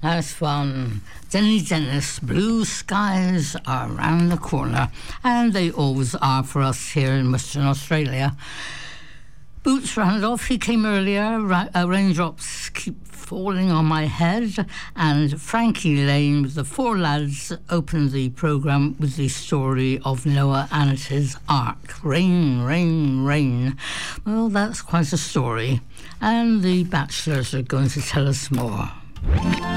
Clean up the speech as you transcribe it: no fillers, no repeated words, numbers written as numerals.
Nice fun. Denny Dennis, blue skies are around the corner, and they always are for us here in Western Australia. Boots Randolph, he came earlier, raindrops keep falling on my head, and Frankie Lane with the Four Lads opened the programme with the story of Noah and his ark. Rain, rain, rain. Well, that's quite a story, and the Bachelors are going to tell us more.